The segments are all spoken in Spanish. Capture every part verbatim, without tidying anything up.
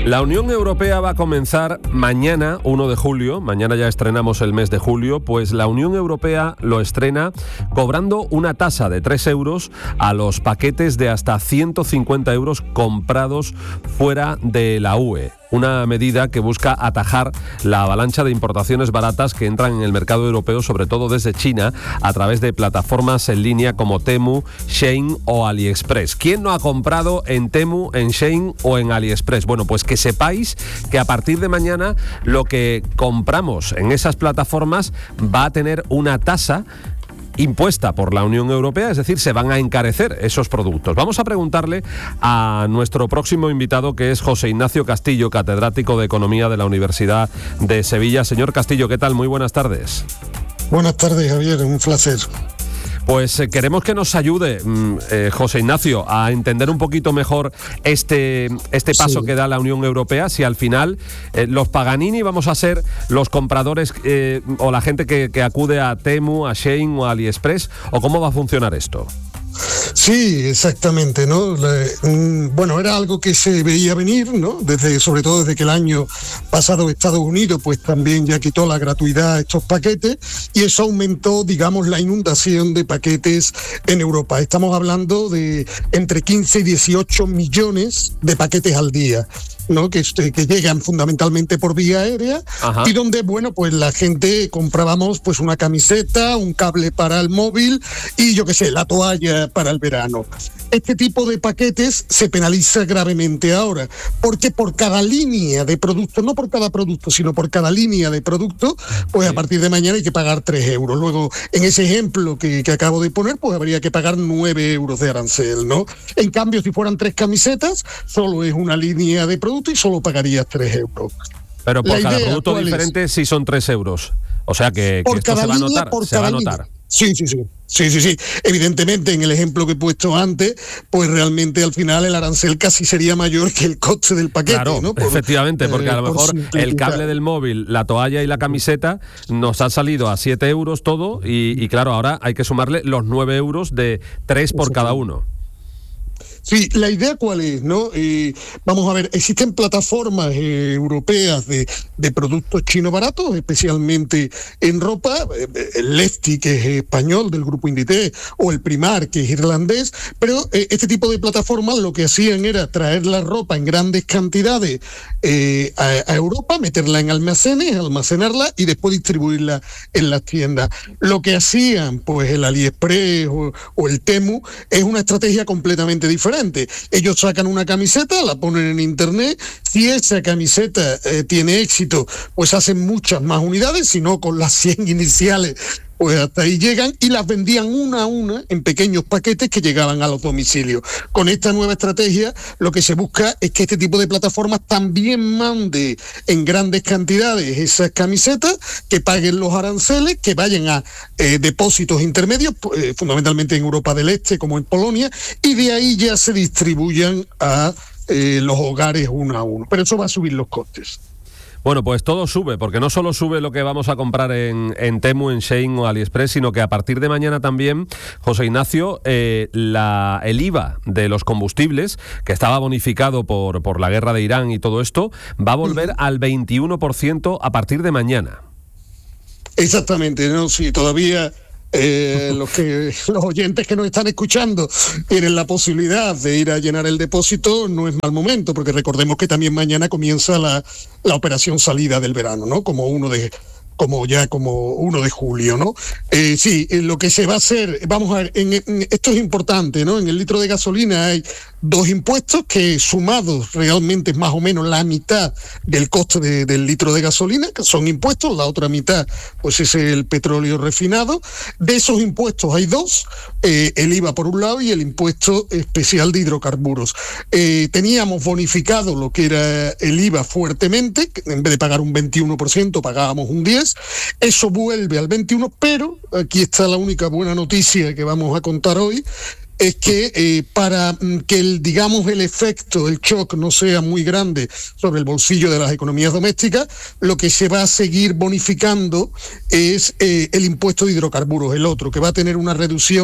La Unión Europea va a comenzar mañana, uno de julio, mañana ya estrenamos el mes de julio, pues la Unión Europea lo estrena cobrando una tasa de tres euros a los paquetes de hasta ciento cincuenta euros comprados fuera de la U E. Una medida que busca atajar la avalancha de importaciones baratas que entran en el mercado europeo, sobre todo desde China, a través de plataformas en línea como Temu, Shein o AliExpress. ¿Quién no ha comprado en Temu, en Shein o en AliExpress? Bueno, pues que sepáis que a partir de mañana lo que compramos en esas plataformas va a tener una tasa impuesta por la Unión Europea, es decir, se van a encarecer esos productos. Vamos a preguntarle a nuestro próximo invitado, que es José Ignacio Castillo, catedrático de Economía de la Universidad de Sevilla. Señor Castillo, ¿qué tal? Muy buenas tardes. Buenas tardes, Javier, un placer. Pues eh, queremos que nos ayude, eh, José Ignacio, a entender un poquito mejor este, este paso sí. que da la Unión Europea, si al final eh, los Paganini vamos a ser los compradores eh, o la gente que, que acude a Temu, a Shein o a AliExpress, o cómo va a funcionar esto. Sí, exactamente, ¿no? Bueno, era algo que se veía venir, ¿no? Desde, sobre todo desde que el año pasado Estados Unidos, pues también ya quitó la gratuidad a estos paquetes y eso aumentó, digamos, la inundación de paquetes en Europa. Estamos hablando de entre quince y dieciocho millones de paquetes al día, ¿no? Que, que llegan fundamentalmente por vía aérea. Ajá. Y donde, bueno, pues la gente comprábamos pues una camiseta, un cable para el móvil y yo qué sé, la toalla para el verano. Este tipo de paquetes se penaliza gravemente ahora, porque por cada línea de producto, no por cada producto, sino por cada línea de producto, pues sí. a partir de mañana hay que pagar tres euros. Luego, en ese ejemplo que, que acabo de poner, pues habría que pagar nueve euros de arancel, ¿no? En cambio, si fueran tres camisetas, solo es una línea de producto y solo pagarías tres euros. Pero por cada producto diferente sí son tres euros. O sea que, que esto se va a notar, se va a notar. Sí, sí, sí. Sí, sí, sí. Evidentemente, en el ejemplo que he puesto antes, pues realmente al final el arancel casi sería mayor que el coste del paquete, claro, ¿no? Por, efectivamente, porque eh, a lo mejor el cable del móvil, la toalla y la camiseta nos ha salido a siete euros todo y, y claro, ahora hay que sumarle los nueve euros de tres por cada uno. Sí, la idea cuál es, ¿no? Eh, vamos a ver, existen plataformas eh, europeas de, de productos chinos baratos, especialmente en ropa, eh, el Lefty, que es español, del grupo Inditex, o el Primark, que es irlandés, pero eh, este tipo de plataformas lo que hacían era traer la ropa en grandes cantidades eh, a, a Europa, meterla en almacenes, almacenarla y después distribuirla en las tiendas. Lo que hacían, pues el AliExpress o, o el Temu, es una estrategia completamente diferente. Ellos sacan una camiseta, la ponen en internet, si esa camiseta eh, tiene éxito, pues hacen muchas más unidades, si no con las cien iniciales, pues hasta ahí llegan y las vendían una a una en pequeños paquetes que llegaban a los domicilios. Con esta nueva estrategia lo que se busca es que este tipo de plataformas también mande en grandes cantidades esas camisetas, que paguen los aranceles, que vayan a eh, depósitos intermedios, eh, fundamentalmente en Europa del Este como en Polonia, y de ahí ya se distribuyan a eh, los hogares uno a uno. Pero eso va a subir los costes. Bueno, pues todo sube, porque no solo sube lo que vamos a comprar en, en Temu, en Shein o AliExpress, sino que a partir de mañana también, José Ignacio, eh, la, el I V A de los combustibles, que estaba bonificado por, por la guerra de Irán y todo esto, va a volver uh-huh. al veintiuno por ciento a partir de mañana. Exactamente, ¿no? Sí, todavía... Eh, los que los oyentes que nos están escuchando tienen la posibilidad de ir a llenar el depósito, no es mal momento, porque recordemos que también mañana comienza la, la operación salida del verano, ¿no? Como uno de como ya como uno de julio, ¿no? Eh, sí, eh, lo que se va a hacer, vamos a ver, en, en, esto es importante, ¿no? En el litro de gasolina hay dos impuestos que sumados realmente es más o menos la mitad del coste de, del litro de gasolina, que son impuestos, la otra mitad pues es el petróleo refinado. De esos impuestos hay dos, eh, el I V A por un lado y el impuesto especial de hidrocarburos. Eh, teníamos bonificado lo que era el I V A fuertemente, en vez de pagar un veintiuno por ciento pagábamos un diez por ciento. Eso vuelve al veintiuno por ciento, pero aquí está la única buena noticia que vamos a contar hoy, es que eh, para que el, digamos, el efecto, el shock no sea muy grande sobre el bolsillo de las economías domésticas, lo que se va a seguir bonificando es eh, el impuesto de hidrocarburos, el otro, que va a tener una reducción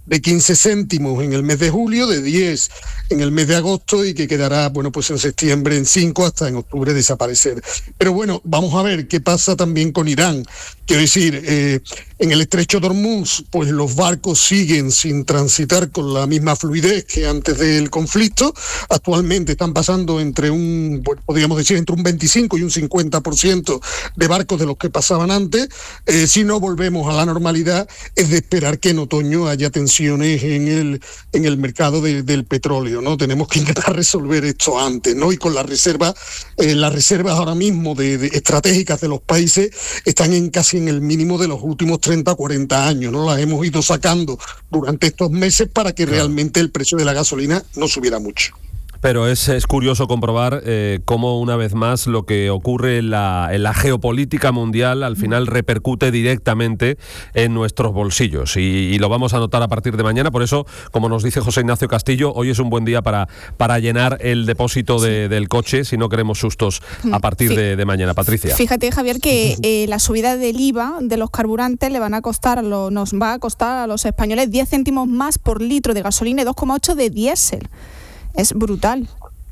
de quince céntimos en el mes de julio, de diez en el mes de agosto y que quedará, bueno, pues en septiembre en cinco hasta en octubre desaparecer. Pero bueno, vamos a ver qué pasa también con Irán. Quiero decir, eh, en el estrecho de Hormuz, pues los barcos siguen sin transitar con la misma fluidez que antes del conflicto. Actualmente están pasando entre un, bueno, podríamos decir, entre un veinticinco y un cincuenta por ciento de barcos de los que pasaban antes. Eh, si no volvemos a la normalidad, es de esperar que en otoño haya tensiones en el, en el mercado de, del petróleo, ¿no? Tenemos que intentar resolver esto antes, ¿no? Y con las reservas, eh, las reservas ahora mismo de, de estratégicas de los países están en casi en el mínimo de los últimos treinta, cuarenta años, ¿no? Las hemos ido sacando durante estos meses para que realmente el precio de la gasolina no subiera mucho. Pero es, es curioso comprobar eh, cómo una vez más lo que ocurre en la, en la geopolítica mundial al final repercute directamente en nuestros bolsillos y, y lo vamos a notar a partir de mañana. Por eso, como nos dice José Ignacio Castillo, hoy es un buen día para, para llenar el depósito de, del coche si no queremos sustos a partir de, de mañana. Patricia. Fíjate, Javier, que eh, la subida del I V A de los carburantes le van a costar, a lo, nos va a costar a los españoles diez céntimos más por litro de gasolina y dos coma ocho de diésel. Es brutal.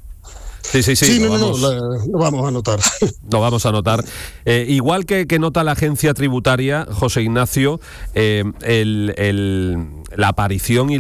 Sí, sí, sí. Sí, lo, no, vamos, no, no, lo vamos a notar. Lo vamos a notar. Eh, igual que, que nota la agencia tributaria, José Ignacio, eh, el, el, la aparición y,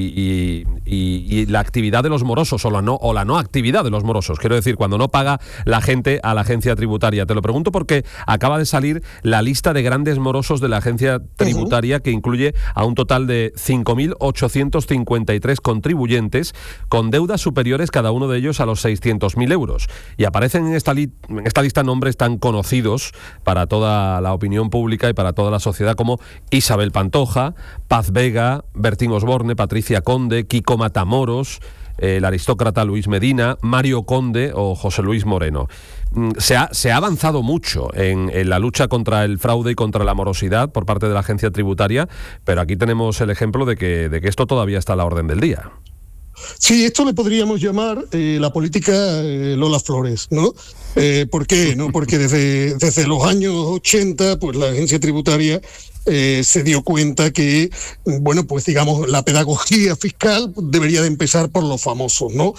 y, y, y la actividad de los morosos, o la, no, o la no actividad de los morosos. Quiero decir, cuando no paga la gente a la agencia tributaria. Te lo pregunto porque acaba de salir la lista de grandes morosos de la agencia tributaria, uh-huh. que incluye a un total de cinco mil ochocientos cincuenta y tres contribuyentes con deudas superiores cada uno de ellos a los seiscientos mil euros. Y aparecen en esta, li- en esta lista nombres tan conocidos para toda la opinión pública y para toda la sociedad como Isabel Pantoja, Paz Vega, Bertín Osborne, Patricia Conde, Kiko Matamoros, eh, el aristócrata Luis Medina, Mario Conde o José Luis Moreno. Se ha, se ha avanzado mucho en, en la lucha contra el fraude y contra la morosidad por parte de la agencia tributaria, pero aquí tenemos el ejemplo de que, de que esto todavía está a la orden del día. Sí, esto le podríamos llamar eh, la política eh, Lola Flores, ¿no? Eh, ¿Por qué? ¿No? Porque desde, desde los años ochenta, pues la agencia tributaria eh, se dio cuenta que, bueno, pues digamos, la pedagogía fiscal debería de empezar por los famosos, ¿no?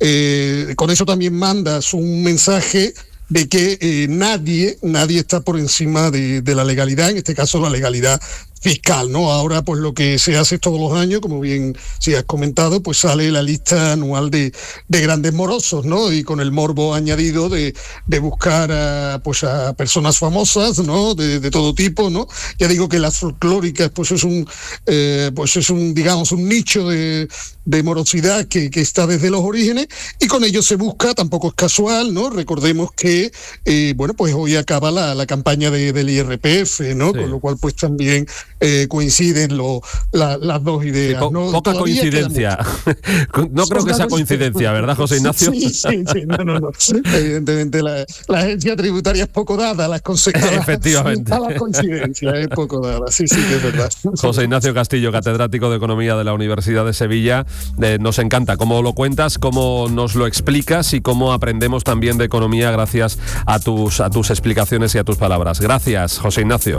Eh, con eso también mandas un mensaje de que eh, nadie, nadie está por encima de, de la legalidad, en este caso la legalidad fiscal, ¿no? Ahora, pues lo que se hace todos los años, como bien si has comentado, pues sale la lista anual de, de grandes morosos, ¿no? Y con el morbo añadido de, de buscar a, pues a personas famosas, ¿no? De, de todo tipo, ¿no? Ya digo que las folclóricas, pues es un, eh, pues es un, digamos, un nicho de, de morosidad que, que está desde los orígenes y con ello se busca, tampoco es casual, ¿no? Recordemos que, eh, bueno, pues hoy acaba la, la campaña de, del I R P F, ¿no? Sí. Con lo cual, pues también Eh, coinciden lo, la, las dos ideas. Sí, po- ¿no? Poca Todavía coincidencia. No creo que sea coincidencia, ¿verdad, José Ignacio? Sí, sí, sí. No, no, no. Evidentemente la, la agencia tributaria es poco dada a las, conse- Efectivamente. a las coincidencias, es poco dada. Sí, sí, es verdad. José Ignacio Castillo, catedrático de Economía de la Universidad de Sevilla. Eh, nos encanta cómo lo cuentas, cómo nos lo explicas y cómo aprendemos también de economía gracias a tus, a tus explicaciones y a tus palabras. Gracias, José Ignacio.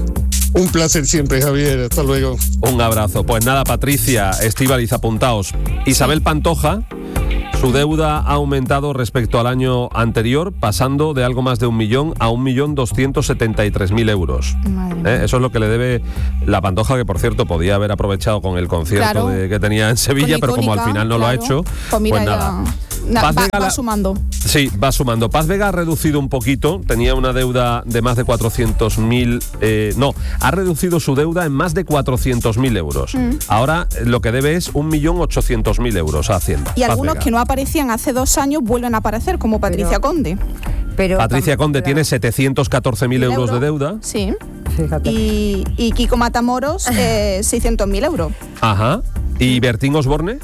Un placer siempre, Javier. Hasta luego. Un abrazo. Pues nada, Patricia, Estíbaliz, apuntaos. Isabel Pantoja, su deuda ha aumentado respecto al año anterior, pasando de algo más de un millón a un millón doscientos setenta y tres mil euros. ¿Eh? Eso es lo que le debe la Pantoja, que por cierto podía haber aprovechado con el concierto claro. de, que tenía en Sevilla, pero como al final no claro. lo ha hecho, pues, mira, pues nada. Na, va, Vega, va sumando. Sí, va sumando. Paz Vega ha reducido un poquito, tenía una deuda de más de cuatrocientos mil, eh, no, ha reducido su deuda en más de cuatrocientos mil euros. Mm. Ahora lo que debe es un millón ochocientos mil euros a Hacienda. Y Paz algunos Vega. que no aparecían hace dos años vuelven a aparecer, como Patricia pero, Conde. Pero Patricia Conde pero, tiene setecientos catorce mil euros de deuda. Sí. Fíjate. Y, y Kiko Matamoros, eh, seiscientos mil euros. Ajá. ¿Y Bertín Osborne?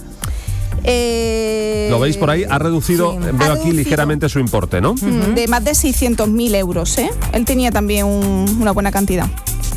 Eh, ¿Lo veis por ahí? Ha reducido, sí. veo ha aquí reducido. ligeramente su importe, ¿no? De más de seiscientos mil euros, ¿eh? Él tenía también un, una buena cantidad.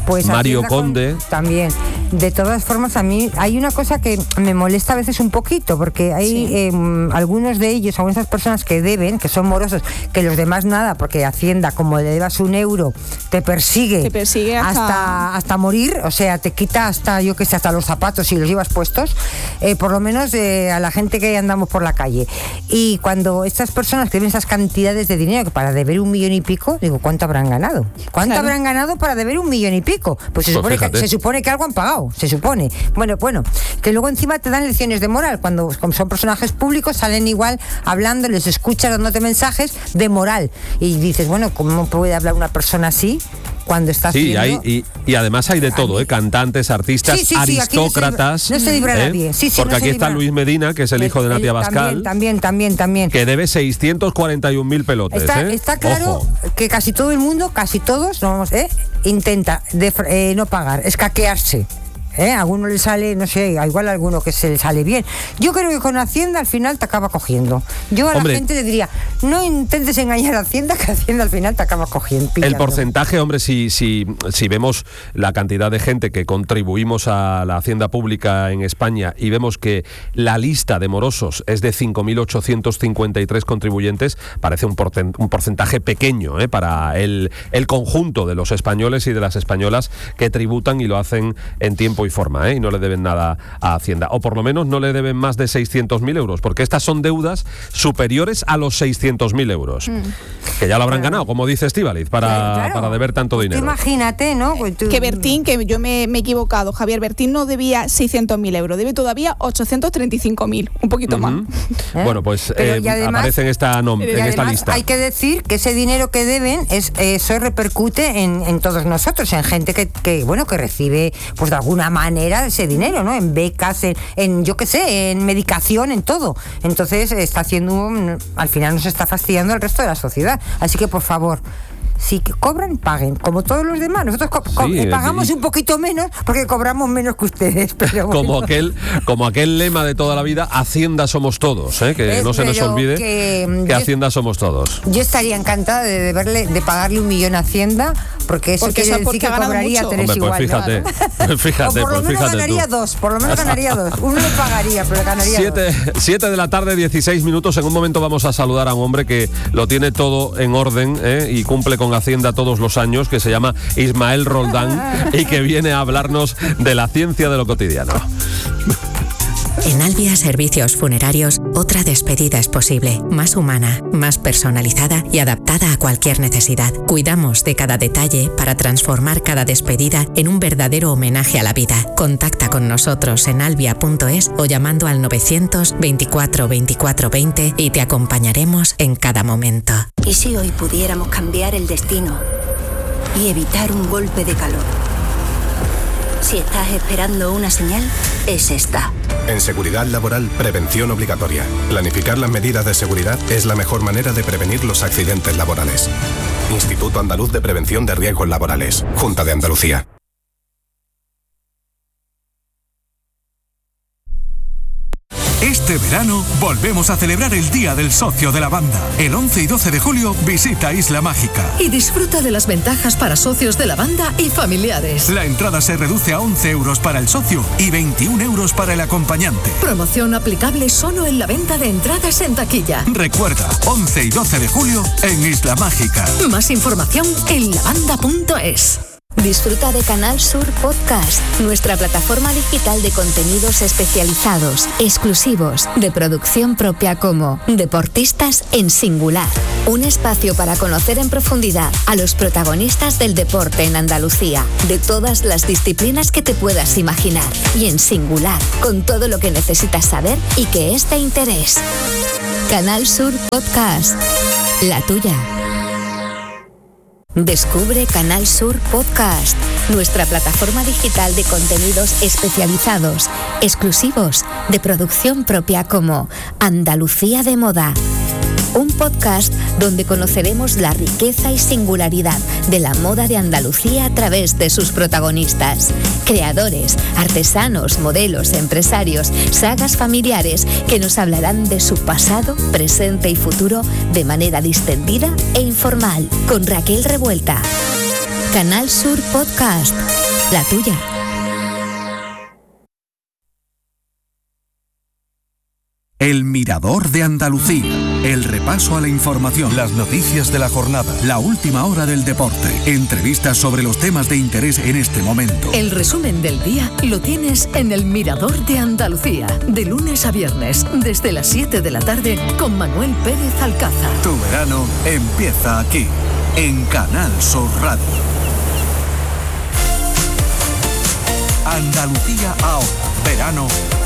Pues Mario Hacienda Conde. Con, también. De todas formas, a mí hay una cosa que me molesta a veces un poquito, porque hay sí. eh, algunos de ellos, algunas de esas personas que deben, que son morosos, que los demás nada, porque Hacienda, como le debas un euro, te persigue, te persigue hasta... hasta hasta morir, o sea, te quita hasta, yo que sé, hasta los zapatos si los llevas puestos, eh, por lo menos eh, a la gente que andamos por la calle. Y cuando estas personas que deben esas cantidades de dinero, que para deber un millón y pico, digo, ¿cuánto habrán ganado? ¿Cuánto claro. habrán ganado para deber un millón y pico? Pues se, pues supone, que, se supone que algo han pagado, se supone. Bueno, bueno, que luego encima te dan lecciones de moral, cuando como son personajes públicos, salen igual hablando, les escuchas dándote mensajes de moral. Y dices, bueno, ¿cómo puede hablar una persona así? Cuando está sí, haciendo... hay, y, y además hay de todo, ¿eh? Cantantes, artistas, sí, sí, sí, aristócratas. No se libra ¿eh? nadie. Sí, sí, Porque no aquí está Luis Medina, que es el, el hijo de Natia Bascal. También, también, también. Que debe seiscientos cuarenta y un mil pelotes. Está, ¿eh? está claro Ojo. que casi todo el mundo, casi todos, vamos, ¿eh? intenta de, eh, no pagar, escaquearse. ¿Eh? A alguno le sale, no sé, igual a alguno que se le sale bien. Yo creo que con Hacienda al final te acaba cogiendo. Yo a hombre, la gente le diría, no intentes engañar a Hacienda, que Hacienda al final te acaba cogiendo. Pillando. El porcentaje, hombre, si, si, si vemos la cantidad de gente que contribuimos a la Hacienda Pública en España y vemos que la lista de morosos es de cinco mil ochocientos cincuenta y tres contribuyentes, parece un, porten, un porcentaje pequeño ¿eh? para el, el conjunto de los españoles y de las españolas que tributan y lo hacen en tiempo y forma, ¿eh? y no le deben nada a Hacienda, o por lo menos no le deben más de seiscientos mil euros, porque estas son deudas superiores a los seiscientos mil euros, mm. que ya lo habrán claro. ganado, como dice Estíbaliz, para, claro, claro. para deber tanto dinero. Imagínate, ¿no? Pues tú... Que Bertín, que yo me, me he equivocado, Javier, Bertín no debía seiscientos mil euros, debe todavía ochocientos treinta y cinco mil, un poquito uh-huh. más. ¿Eh? Bueno, pues eh, además, aparece en esta, nom- en además, esta lista. Hay que decir que ese dinero que deben, es, eso repercute en, en todos nosotros, en gente que, que, bueno, que recibe, pues de alguna manera ese dinero, ¿no? En becas, en, en yo qué sé, en medicación, en todo. Entonces está haciendo, al final nos está fastidiando al resto de la sociedad. Así que por favor, si cobran, paguen, como todos los demás. Nosotros co- co- sí, pagamos y... un poquito menos porque cobramos menos que ustedes. Pero bueno. como, aquel, como aquel lema de toda la vida, Hacienda somos todos, ¿eh? que es, no se nos olvide que, que yo, Hacienda somos todos. Yo estaría encantada de, deberle, de pagarle un millón a Hacienda, porque eso porque quiere decir que cobraría mucho. tres Hombre, pues igual. Fíjate, pues fíjate, o por lo pues menos fíjate ganaría tú. dos, por lo menos ganaría dos. Uno lo pagaría, pero ganaría siete, dos. siete de la tarde, dieciséis minutos. En un momento vamos a saludar a un hombre que lo tiene todo en orden ¿eh? y cumple con Hacienda todos los años, que se llama Ismael Roldán y que viene a hablarnos de la ciencia de lo cotidiano. En Albia Servicios Funerarios, otra despedida es posible, más humana, más personalizada y adaptada a cualquier necesidad. Cuidamos de cada detalle para transformar cada despedida en un verdadero homenaje a la vida. Contacta con nosotros en albia punto es o llamando al novecientos veinticuatro veinticuatro veinte y te acompañaremos en cada momento. ¿Y si hoy pudiéramos cambiar el destino y evitar un golpe de calor? Si estás esperando una señal, es esta. En seguridad laboral, prevención obligatoria. Planificar las medidas de seguridad es la mejor manera de prevenir los accidentes laborales. Instituto Andaluz de Prevención de Riesgos Laborales. Junta de Andalucía. Este verano volvemos a celebrar el Día del Socio de la Banda. El once y doce de julio visita Isla Mágica. Y disfruta de las ventajas para socios de la banda y familiares. La entrada se reduce a once euros para el socio y veintiún euros para el acompañante. Promoción aplicable solo en la venta de entradas en taquilla. Recuerda, once y doce de julio en Isla Mágica. Más información en lavanda punto es. Disfruta de Canal Sur Podcast, nuestra plataforma digital de contenidos especializados, exclusivos, de producción propia como Deportistas en Singular. Un espacio para conocer en profundidad a los protagonistas del deporte en Andalucía, de todas las disciplinas que te puedas imaginar, y en singular, con todo lo que necesitas saber y que es de interés. Canal Sur Podcast, la tuya. Descubre Canal Sur Podcast, nuestra plataforma digital de contenidos especializados, exclusivos, de producción propia como Andalucía de Moda. Un podcast donde conoceremos la riqueza y singularidad de la moda de Andalucía a través de sus protagonistas. Creadores, artesanos, modelos, empresarios, sagas familiares que nos hablarán de su pasado, presente y futuro de manera distendida e informal. Con Raquel Revuelta. Canal Sur Podcast, la tuya. El Mirador de Andalucía. El repaso a la información, las noticias de la jornada, la última hora del deporte, entrevistas sobre los temas de interés en este momento. El resumen del día lo tienes en El Mirador de Andalucía, de lunes a viernes, desde las siete de la tarde, con Manuel Pérez Alcázar. Tu verano empieza aquí, en Canal Sur Radio. Andalucía ahora, verano